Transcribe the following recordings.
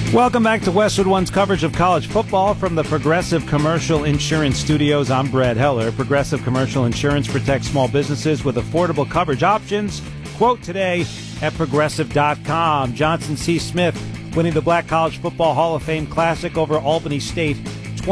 Welcome back to Westwood One's coverage of college football from the Progressive Commercial Insurance Studios. I'm Brad Heller. Progressive Commercial Insurance protects small businesses with affordable coverage options. Quote today at Progressive.com. Johnson C. Smith winning the Black College Football Hall of Fame Classic over Albany State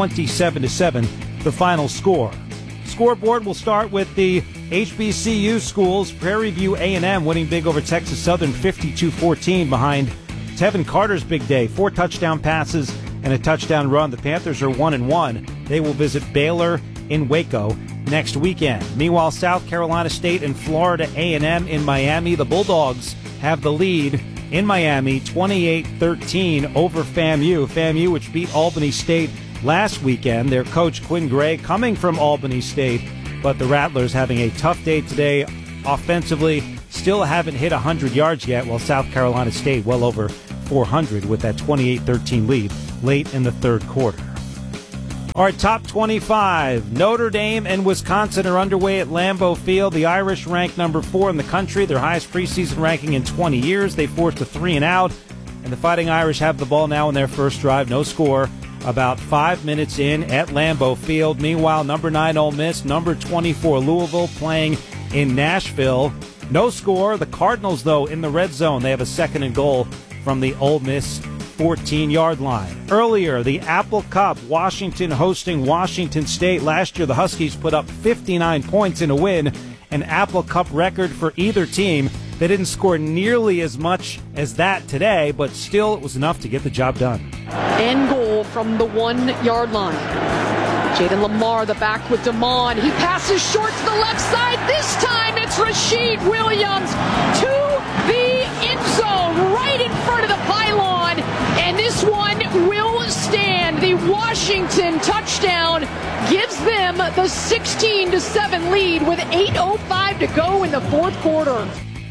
27-7, the final score. Scoreboard will start with the HBCU schools. Prairie View A&M winning big over Texas Southern 52-14 behind Tevin Carter's big day, 4 touchdown passes and a touchdown run. The Panthers are 1-1. They will visit Baylor in Waco next weekend. Meanwhile, South Carolina State and Florida A&M in Miami. The Bulldogs have the lead in Miami, 28-13 over FAMU. FAMU, which beat Albany State last weekend. Their coach, Quinn Gray, coming from Albany State, but the Rattlers having a tough day today offensively. Still haven't hit 100 yards yet, while South Carolina State well over 400 with that 28-13 lead late in the third quarter. Our top 25. Notre Dame and Wisconsin are underway at Lambeau Field. The Irish rank number 4 in the country, their highest preseason ranking in 20 years. They forced a 3-and-out, and the Fighting Irish have the ball now in their first drive. No score about 5 minutes in at Lambeau Field. Meanwhile, number 9 Ole Miss, number 24 Louisville playing in Nashville. No score. The Cardinals, though, in the red zone. They have a 2nd and goal from the Ole Miss 14-yard line. Earlier, the Apple Cup, Washington hosting Washington State. Last year, the Huskies put up 59 points in a win, an Apple Cup record for either team. They didn't score nearly as much as that today, but still it was enough to get the job done. End goal from the 1-yard line. Jaden Lamar, the back with Damon. He passes short to the left side. This time it's Rashid Williams to the end zone, right in front of the pylon. And this one will stand. The Washington touchdown gives them the 16-7 lead with 8:05 to go in the fourth quarter.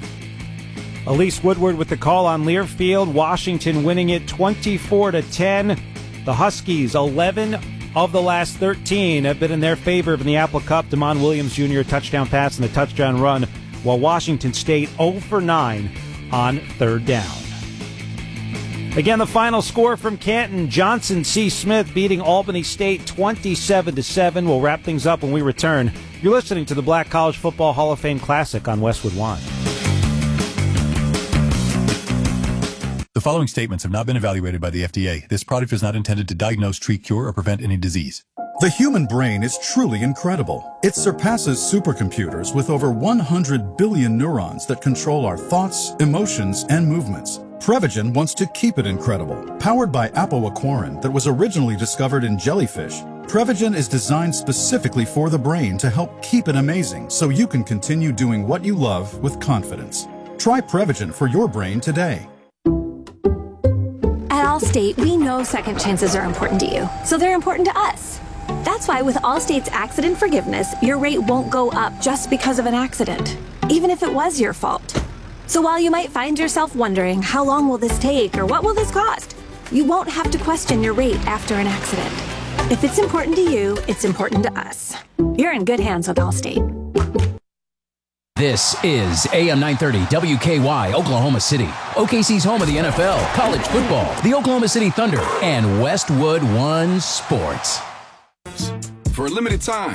Elise Woodward with the call on Learfield. Washington winning it 24-10. The Huskies, 11 of the last 13 have been in their favor in the Apple Cup. Damon Williams Jr. a touchdown pass and a touchdown run, while Washington State 0 for 9 on third down. Again, the final score from Canton. Johnson C. Smith beating Albany State 27-7. We'll wrap things up when we return. You're listening to the Black College Football Hall of Fame Classic on Westwood One. The following statements have not been evaluated by the FDA. This product is not intended to diagnose, treat, cure, or prevent any disease. The human brain is truly incredible. It surpasses supercomputers with over 100 billion neurons that control our thoughts, emotions, and movements. Prevagen wants to keep it incredible. Powered by apoaquarin that was originally discovered in jellyfish, Prevagen is designed specifically for the brain to help keep it amazing so you can continue doing what you love with confidence. Try Prevagen for your brain today. At Allstate, we know second chances are important to you, so they're important to us. That's why with Allstate's accident forgiveness, your rate won't go up just because of an accident, even if it was your fault. So while you might find yourself wondering, how long will this take or what will this cost? You won't have to question your rate after an accident. If it's important to you, it's important to us. You're in good hands with Allstate. This is AM 930 WKY, Oklahoma City. OKC's home of the NFL, college football, the Oklahoma City Thunder, and Westwood One Sports. For a limited time,